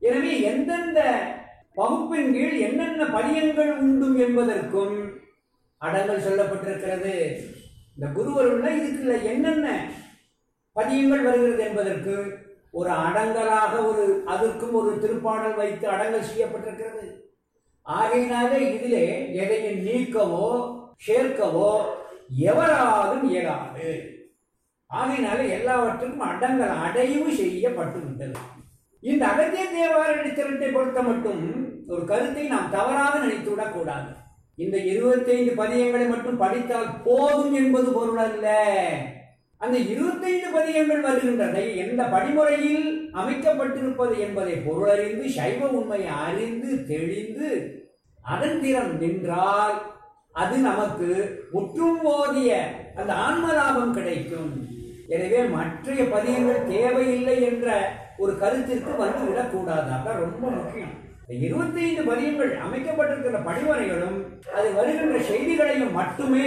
எனவே எந்தெந்த வகுப்பின் கீழ் என்னென்ன பதியங்கள் உண்டு என்பதற்கும் அடங்கல் சொல்லப்பட்டிருக்கிறது. இந்த குருவருள்ல இதுக்குள்ள என்னென்ன பதியங்கள் வருகிறது என்பதற்கு ஒரு அடங்கலாக அதற்கும் ஒரு திருப்பாடல் வைத்து அடங்கல் செய்யப்பட்டிருக்கிறது. ஆகையினாலே இதிலே எதையும் நீக்கவோ சேர்க்கவோ எவராலும் இயலாது. ஆகையினால எல்லாவற்றுக்கும் அடங்கல் அடைவு செய்யப்பட்டு விட்டது. இந்த அகத்திய தேவார திரட்டை பொறுத்த மட்டும் ஒரு கருத்தை நாம் தவறாக நினைத்துவிடக் கூடாது. இந்த 25 பதியங்களை மட்டும் படித்தால் போதும் என்பது பொருள் அல்ல. அந்த 25 பதியங்கள் வருகின்றன எந்த படிமுறையில் அமைக்கப்பட்டிருப்பது என்பதை பொருளறிந்து சைவ உண்மையை அறிந்து தெளிந்து அதன் திறம் நின்றால் அது நமக்கு முற்றும் ஓதிய அந்த ஆன்மலாபம் கிடைக்கும். எனவே மற்ற பதியங்கள் தேவையில்லை என்ற ஒரு கருத்திற்கு வந்து விடக்கூடாது. அதான் ரொம்ப முக்கியம். 25 பதியங்கள் அமைக்கப்பட்டிருக்கிற படிமுறைகளும் அது வருகின்ற செய்திகளையும் மட்டுமே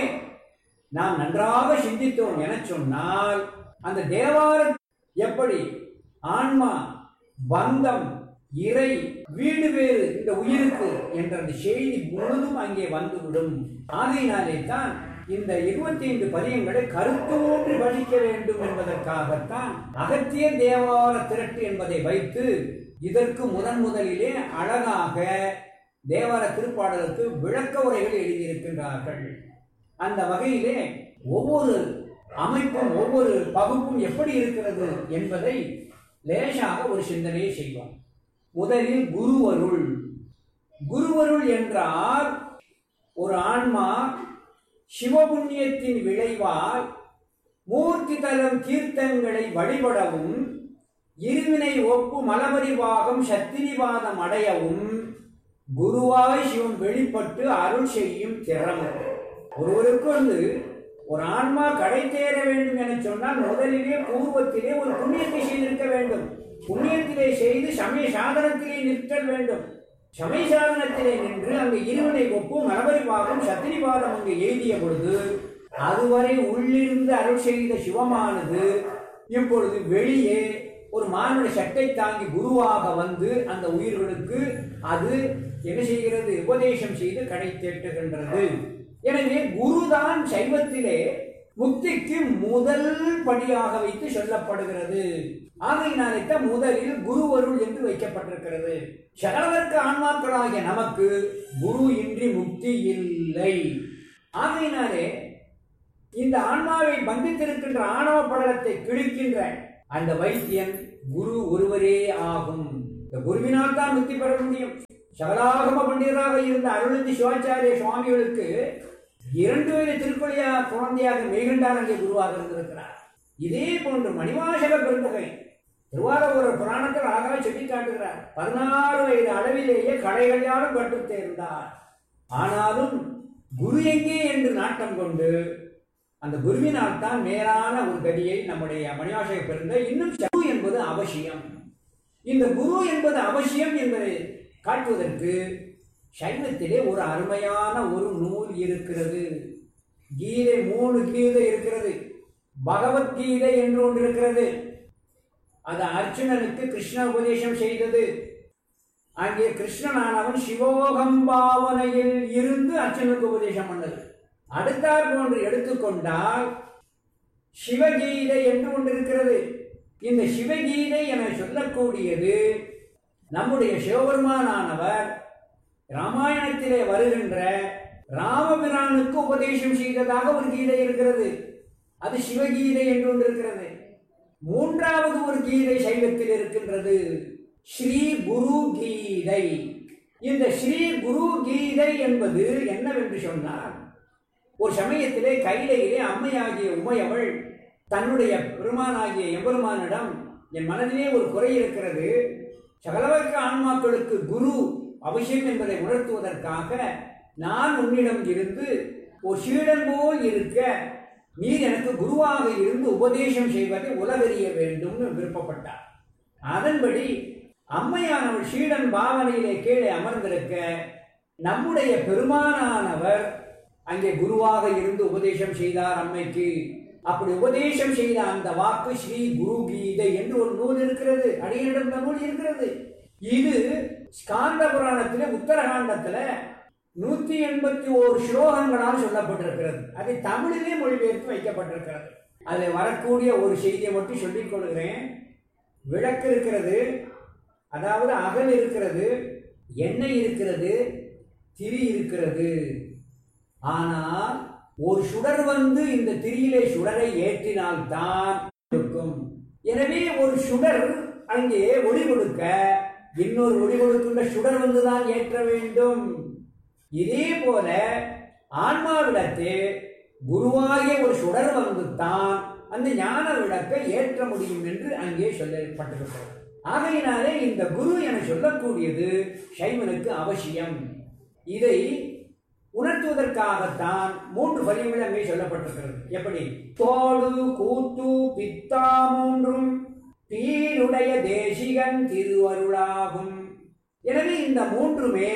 நாம் நன்றாக சிந்தித்தோம் என சொன்னால் அந்த தேவாரம் எப்படி ஆன்மா, பந்தம், இறை, வீடு வேறு இந்த உயிருக்கு என்ற அந்த செய்தி முழுதும் அங்கே வந்துவிடும். ஆகையினாலே தான் இந்த 25 பதியங்களை கருத்தூன்றி படிக்க வேண்டும் என்பதற்காகத்தான் அகத்திய தேவார திரட்டு என்பதை வைத்து இதற்கு முதலிலே அழகாக தேவார திருப்பாடலுக்கு விளக்க உரைகள் எழுதியிருக்கின்றார்கள். அந்த வகையிலே ஒவ்வொரு அமைப்பும் ஒவ்வொரு பகுப்பும் எப்படி இருக்கிறது என்பதை லேசாக ஒரு சிந்தனையை செய்வோம். முதலில் குருவருள். குருவருள் என்றால் ஒரு ஆன்மா சிவபுண்ணியத்தின் விளைவால் மூர்த்தி தலம் தீர்த்தங்களை வழிபடவும் இருவினை ஒப்பு மலபரிவாகம் சத்திரிவாதம் அடையவும் குருவாய் சிவம் வெளிப்பட்டு அருள் செய்யும் திறம். ஒருவருக்கு ஒரு ஆன்மா கடை தேர வேண்டும் என சொன்னால் முதலிலே பூர்வத்திலே ஒரு புண்ணியத்தை செய்திருக்க வேண்டும். புண்ணியத்திலே செய்து சமய சாதனத்திலே நிற்றல் வேண்டும். சமய சாதனத்திலே நின்று அங்கு இருவினை ஒப்பு மலபரிவாகம் சத்திரிவாதம் அங்கு எய்திய பொழுது அதுவரை உள்ளிருந்து அருள் செய்த சிவமானது இப்பொழுது வெளியே ஒரு மானுட சட்டை தாங்கி குருவாக வந்து அந்த உயிர்களுக்கு அது என்ன செய்கிறது? உபதேசம் செய்து கடை தேற்றுகின்றது. எனவே குருதான் சைவத்திலே முக்திக்கு முதல் படியாக வைத்து சொல்லப்படுகிறது. ஆகையினாலே முதலில் குருவருள் என்று வைக்கப்பட்டிருக்கிறது. சகலவர்க்க ஆன்மாக்களாகிய நமக்கு குரு இன்றி முக்தி இல்லை. ஆகையினாலே இந்த ஆன்மாவை பந்தித்திருக்கின்ற ஆணவ படலத்தை கிழிக்கின்ற அந்த வைத்தியன் குரு ஒருவரே ஆகும். இந்த குருவினால் தான் முக்தி பெற முடியும். சகலாகம பண்டிதராக இருந்த அருளந்தி சிவாச்சாரிய சுவாமிகளுக்கு 2 வயது திருக்கொழியா குழந்தையாக மெய்கண்டார் அங்கே குருவாக இருந்திருக்கிறார். இதே போன்று மணிவாசக பெருந்தகை திருவாரூர் புராணத்தில் அழகாக சொல்லி காட்டுகிறார். 16 வயது அளவிலேயே கடைகளையாலும் கற்று தேர்ந்தார். ஆனாலும் குரு எங்கே என்று நாட்டம் கொண்டு அந்த குருவினால் தான் மேலான ஒரு கதியை நம்முடைய மணிவாசக பெருந்தகை இன்னும் குரு என்பது அவசியம். இந்த குரு என்பது அவசியம் என்பதை காட்டுவதற்கு சைவத்திலே ஒரு அருமையான ஒரு நூல் இருக்கிறது. கீதை 3 கீதை இருக்கிறது. பகவத்கீதை என்று ஒன்று இருக்கிறது. அது அர்ஜுனனுக்கு கிருஷ்ண உபதேசம் செய்தது. அங்கே கிருஷ்ணனானவன் சிவோகம்பாவனையில் இருந்து அர்ஜுனுக்கு உபதேசம் பண்ணது. அடுத்தார் போன்று எடுத்துக்கொண்டால் சிவகீதை என்று ஒன்று இருக்கிறது. இந்த சிவகீதை என சொல்லக்கூடியது நம்முடைய சிவபெருமானானவர் ராமாயணத்திலே வருகின்ற ராமபிரானுக்கு உபதேசம் செய்ததாக ஒரு கீதை இருக்கிறது. அது சிவகீதை என்று ஒன்று இருக்கிறது. 3வது ஒரு கீதை சைவத்தில் இருக்கின்றது, ஸ்ரீ குரு கீதை. இந்த ஸ்ரீ குரு கீதை என்பது என்னவென்று சொன்னால், ஒரு சமயத்திலே கைலையிலே அம்மையாகிய உமையவள் தன்னுடைய பெருமானாகிய எம்பெருமானிடம், என் மனதிலே ஒரு குறை இருக்கிறது, சகலவர்க்க ஆன்மாக்களுக்கு குரு அவசியம் என்பதை உணர்த்துவதற்காக நான் உன்னிடம் இருந்து ஒரு சீடன் போல் இருக்க நீர் எனக்கு குருவாக இருந்து உபதேசம் செய்வதை உலகறிய வேண்டும் விருப்பப்பட்டார். அதன்படி அம்மையானவர் சீடன் பாவனையிலே கீழே அமர்ந்திருக்க நம்முடைய பெருமானானவர் அங்கே குருவாக இருந்து உபதேசம் செய்தார் அம்மைக்கு. அப்படி உபதேசம் செய்த அந்த வாக்கு ஸ்ரீ குரு கீதை என்று ஒரு நூல் இருக்கிறது. அடியிடம் நூல் இருக்கிறது. இது ஸ்காந்த புராணத்திலே உத்தரகாண்டத்துல 181 ஸ்லோகங்களால் சொல்லப்பட்டிருக்கிறது. அதை தமிழிலே மொழிபெயர்த்து வைக்கப்பட்டிருக்கிறது. அதில் வரக்கூடிய ஒரு செய்தியை மட்டும் சொல்லிக் கொள்கிறேன். விளக்கு இருக்கிறது, அதாவது அகல் இருக்கிறது, எண்ணெய் இருக்கிறது, திரி இருக்கிறது. ஆனால் ஒரு சுடர் வந்து இந்த திரியிலே சுடரை ஏற்றினால்தான் இருக்கும். எனவே ஒரு சுடர் அங்கே ஒளி கொடுக்க இன்னொரு ஒளி கொடுக்கின்ற சுடர் வந்துதான் ஏற்ற வேண்டும். இதே போல ஆன்மாவிடத்தே குருவாகிய ஒரு சுடர் வந்துதான் அந்த ஞான விளக்கை ஏற்ற முடியும் என்று அங்கே சொல்லப்பட்டிருக்கிறது. ஆகையினாலே இந்த குரு என சொல்லக்கூடியது சைவனுக்கு அவசியம். இதை உணர்த்துவதற்காகத்தான் 3 பதியங்கள் அங்கே சொல்லப்பட்டிருக்கிறது. எப்படி? தோடு கூத்து பித்தா மூன்றும் பீருடைய தேசிகன் திருவருளாகும். எனவே இந்த 3மே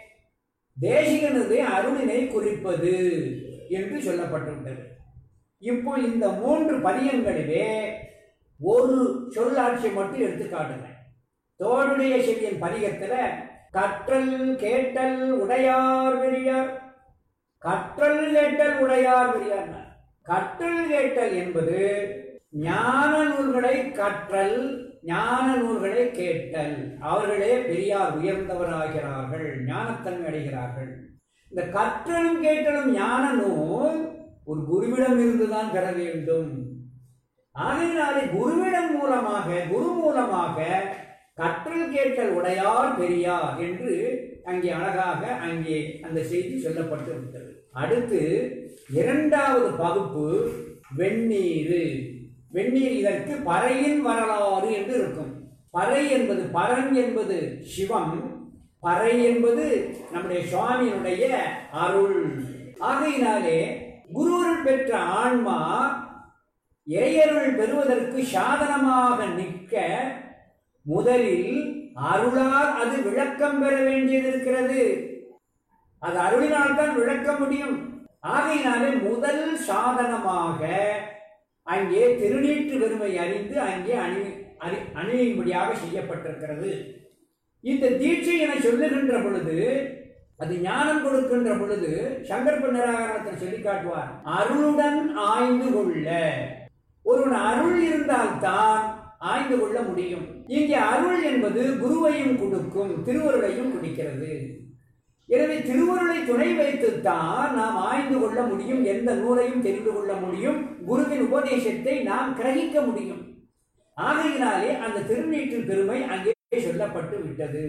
தேசிகனுடைய அருளினை குறிப்பது என்று சொல்லப்பட்டுவிட்டது. இப்போ இந்த 3 பதியங்களிலே ஒரு சொல்லாட்சி மட்டும் எடுத்து காட்டுங்க. தோடுடைய செவியன் பதிகத்துல கற்றல் கேட்டல் உடையார் பெரியார், கற்றல் கேட்டல் உடையார் பெரியார். கற்றல் கேட்டல் என்பது ஞான நூல்களை கற்றல், ஞான நூல்களை கேட்டல். அவர்களே பெரியார் உயர்ந்தவராகிறார்கள், ஞானத்தன்மை அடைகிறார்கள். இந்த கற்றலும் கேட்டலும் ஞான நூல் ஒரு குருவிடம் இருந்துதான் பெற வேண்டும். ஆகையினாலே குருவிடம் மூலமாக, குரு மூலமாக கற்றல் கேட்டல் உடையார் பெரியார் என்று அங்கே அழகாக அங்கே அந்த செய்தி சொல்லப்பட்டு விட்டது. அடுத்து 2வது பகுப்பு வெந்நீர். வெந்நீர் இதற்கு பறையின் வரலாறு என்று இருக்கும். பறை என்பது, பரன் என்பது சிவம், பறை என்பது நம்முடைய சுவாமியினுடைய அருள். ஆகையினாலே குருவருள் பெற்ற ஆன்மா இறையருள் பெறுவதற்கு சாதனமாக நிற்க முதலில் அருளால் அது விளக்கம் பெற வேண்டியது இருக்கிறது. அது அருளினால்தான் விளக்க முடியும். ஆகையினாலே முதல் சாதனமாக அங்கே திருநீற்று பெருமை அறிந்து அங்கே அணியும்படியாக செய்யப்பட்டிருக்கிறது. இந்த தீட்சை என சொல்லுகின்ற பொழுது, அது ஞானம் கொடுக்கின்ற பொழுது சங்கற்ப நிராகரணத்தில் சொல்லி காட்டுவார், அருளுடன் ஆய்ந்து கொள்ள. ஒருவன் அருள் இருந்தால்தான் ஆய்ந்து கொள்ள முடியும். இங்கே அருள் என்பது குருவையும் கொடுக்கும், திருவருளையும் குடிக்கிறது. எனவே திருவருளை துணை வைத்துத்தான் நாம் ஆய்ந்து கொள்ள முடியும், எந்த நூலையும் தெரிந்து கொள்ள முடியும், குருவின் உபதேசத்தை நாம் கிரகிக்க முடியும். ஆகையினாலே அந்த திருநீற்றின் பெருமை அங்கே சொல்லப்பட்டு விட்டது.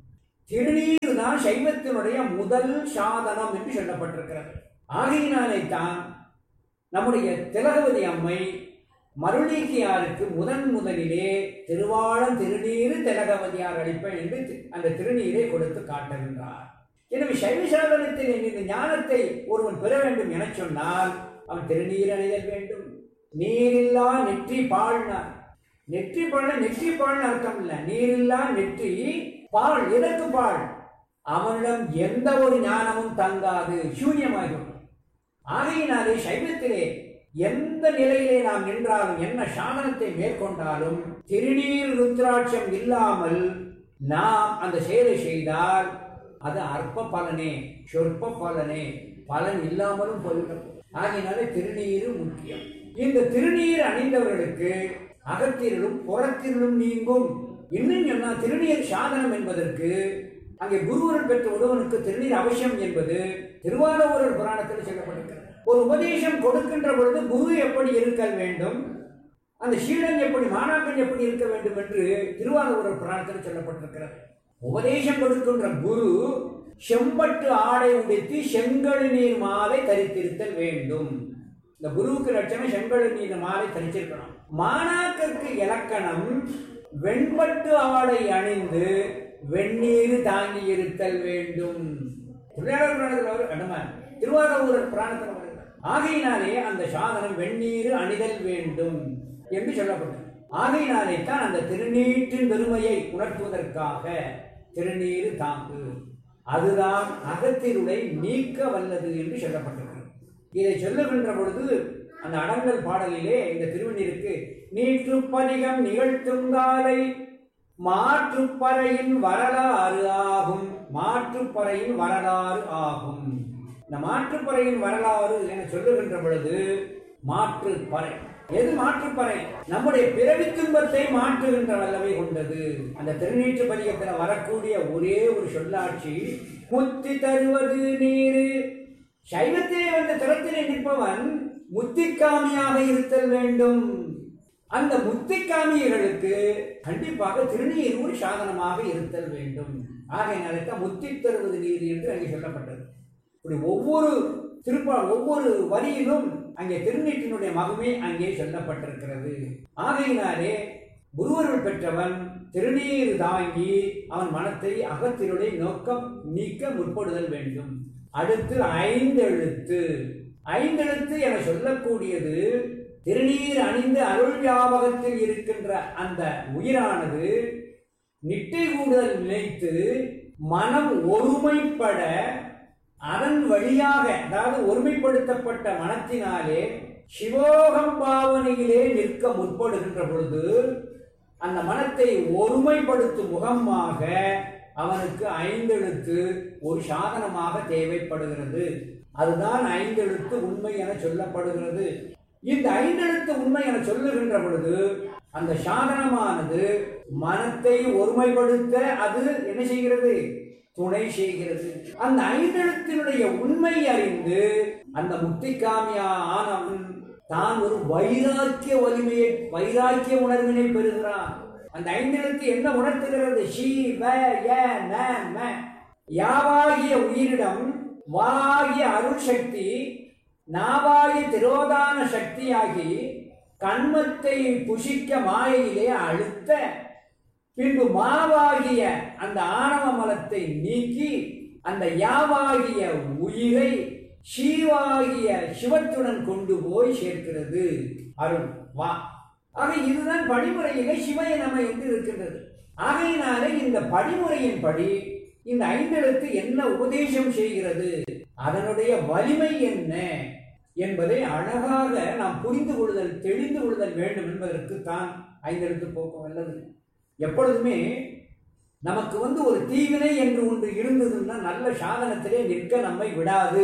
திருநீர் தான் சைவத்தினுடைய முதல் சாதனம் என்று சொல்லப்பட்டிருக்கிறது. ஆகையினாலே தான் நம்முடைய திலகவதி அம்மை மருளீக்கியாருக்கு முதலிலே திருவாளம் திருநீர் திலகவதியார் அளிப்பேன் என்று அந்த திருநீரை கொடுத்து காட்டுகின்றார். எனவே சைவ சாதனத்தில் இந்த ஞானத்தை ஒருவன் பெற வேண்டும் என சொன்னால் அவன் திருநீர் அணிதல் வேண்டும். நீரில்லா நெற்றி பாழ்னார். நெற்றி பாழ், நெற்றி பாழ்னு அர்த்தம் இல்லை, நீரில்லா நெற்றி பால். எதற்கு பால்? அவனிடம் எந்த ஒரு ஞானமும் தங்காது, சூன்யமாகிவிடும். ஆகையினாலே சைவத்திலே எந்த நிலையிலே நாம் நின்றாலும், என்ன சாதனத்தை மேற்கொண்டாலும் திருநீர் ருத்ராட்சம் இல்லாமல் நாம் அந்த செயலை செய்தால் அது அற்ப பலனே, சொற்ப பலனே, பலன் இல்லாமலும் போய்விடும். ஆகையினாலே திருநீர் முக்கியம். இந்த திருநீர் அணிந்தவர்களுக்கு அகத்திலும் புறத்திலும் நீங்கும். இன்னும் சொன்னா திருநீர் சாதனம் என்பதற்கு அங்கே குருவருள் பெற்ற ஒருவனுக்கு திருநீர் அவசியம் என்பது திருவாரூரர் புராணத்தில் சொல்லப்பட்டிருக்கிறது. ஒரு உபதேசம் கொடுக்கின்ற பொழுது குரு எப்படி இருக்க வேண்டும், அந்த சீடன் எப்படி, மாணாக்கன் எப்படி இருக்க வேண்டும் என்று திருவாரூரர் புராணத்தில் சொல்லப்பட்டிருக்கிறது. உபதேசம் கொடுக்கின்ற குரு செம்பட்டு ஆடை உடுத்தி செங்கழு நீர் மாலை தரித்திருத்தல் வேண்டும். இந்த குருவுக்கு லட்சணம் செங்கழு நீர் மாலை தரிச்சிருக்கணும். மாணாக்கருக்கு இலக்கணம் வெண்பட்டு ஆடை அணிந்து வெந்நீர் தாங்கி இருத்தல் வேண்டும். திருவாரூரர் புராணத்தில். ஆகையினாலே அந்த சாதனம் வெந்நீர் அணிதல் வேண்டும் என்று சொல்லப்பட்டது. ஆகையினாலே தான் அந்த திருநீற்றின் பெருமையை உணர்த்துவதற்காக திருநீர் தாங்கு, அதுதான் அகத்திருளை நீக்க வல்லது என்று சொல்லப்பட்டிருக்கிறது. இதை சொல்லுகின்ற பொழுது அந்த அடங்கல் பாடலிலே இந்த திருவண்ணீருக்கு நீற்று பதிகம் நிகழ்த்துங்காலை மாற்றுப்பறையின் வரலாறு ஆகும். மாற்றுப்பறையின் வரலாறு ஆகும். இந்த மாற்றுப்பறையின் வரலாறு என சொல்லுகின்ற பொழுது மாற்றுப்பறை எது மாற்றுப்பறை? நம்முடைய பிறவி துன்பத்தை மாற்றுகின்ற வல்லமை கொண்டது. அந்த திருநீற்று பதிகத்தில் வரக்கூடிய ஒரே ஒரு சொல்லாட்சி முத்தி தருவது நீரு. சைவத்திலே வந்த தரத்திலே நிற்பவன் முத்திக்காமியாக இருத்தல் வேண்டும். அந்த முத்திக்காமியர்களுக்கு கண்டிப்பாக திருநீர் ஒரு சாதனமாக இருத்தல் வேண்டும். ஆகையினால்தான் முத்தி தருவது நீர் என்று அங்கே சொல்லப்பட்டது. இப்படி ஒவ்வொரு வரியிலும் அங்கே திருநீற்றினுடைய மகிமை அங்கே சொல்லப்பட்டிருக்கிறது. ஆகையினாலே குருவருள் பெற்றவன் திருநீர் தாங்கி அவன் மனத்தை அகத்தினுடைய நோக்கம் நீக்க முற்படுதல் வேண்டும். அடுத்து ஐந்தெழுத்து. ஐந்தெழுத்து என சொல்லக்கூடியது திருநீர் அணிந்து அருள் ஞாபகத்தில் இருக்கின்ற அந்த உயிரானது நிட்டை கூடுதல் நினைத்து மனம் ஒருமைப்பட அதன் வழியாக, அதாவது ஒருமைப்படுத்தப்பட்ட மனத்தினாலே சிவோகம் பாவனையிலே நிற்க முற்படுகின்ற பொழுது அந்த மனத்தை ஒருமைப்படுத்தும் முகமாக அவனுக்கு ஐந்தெழுத்து ஒரு சாதனமாக தேவைப்படுகிறது. அதுதான் ஐந்தெழுத்து உண்மை என சொல்லப்படுகிறது. இந்த ஐந்தெழுத்து உண்மை என சொல்லுகின்ற பொழுது அந்த சாதனமானது மனத்தை ஒருமைப்படுத்த அது என்ன செய்கிறது? துணை செய்கிறது. அந்த ஐந்தெழுத்தினுடைய உண்மை அறிந்து அந்த முத்திக்காமியா ஆனவன் தான் ஒரு வைராக்கிய வலிமையை, வைராக்கிய உணர்வினை பெறுகிறான். அந்த ஐந்தெழுத்து என்ன உணர்த்துகிறது? ஷி வ ய ந ம. யாவாகிய உயிரிடம் வாகிய அருள் சக்தி, நாவாகிய திரோதான சக்தியாகி கண்மத்தை புசிக்க மாயையிலே அழுத்த பின்பு மாவாகிய அந்த ஆணவ மலத்தை நீக்கி அந்த யாவாகிய உயிரை சீவாகிய சிவத்துடன் கொண்டு போய் சேர்க்கிறது. அருள் வா. ஆக இதுதான் படிமுறையிலே சிவயனமை என்று இருக்கின்றது. ஆகையினாலே இந்த படிமுறையின்படி இந்த ஐந்தெழுத்து என்ன உபதேசம் செய்கிறது, அதனுடைய வலிமை என்ன என்பதை அழகாக நாம் புரிந்து கொள்ளுதல், தெளிந்து கொள்ளுதல் வேண்டும் என்பதற்கு தான் ஐந்தெழுத்து போக்கம் வல்லது. எப்பொழுதுமே நமக்கு ஒரு தீவினை என்று ஒன்று இருந்ததுன்னா நல்ல சாதனத்திலே நிற்க நம்மை விடாது.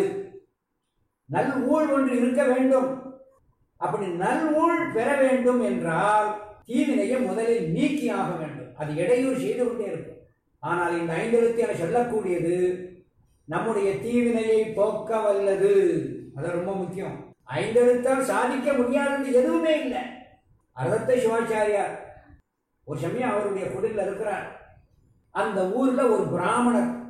நல் ஊழ் ஒன்று இருக்க வேண்டும். அப்படி நல் ஊழ் பெற வேண்டும் என்றால் தீவினையை முதலில் நீக்கி ஆக வேண்டும். அது இடையூறு செய்து கொண்டே இருக்கும். ஆனால் இந்த ஐந்தெழுத்து என சொல்லக்கூடியது நம்முடைய தீவினையை போக்க வல்லது. அது ரொம்ப முக்கியம். ஐந்தெழுத்தால் சாதிக்க முடியாதது எதுவுமே இல்லை. அகத்த சிவாச்சாரியார் ஒரு சமயம் அவருடைய குடில் இருக்கிறார். அந்த ஊர்ல ஒரு பிராமணர்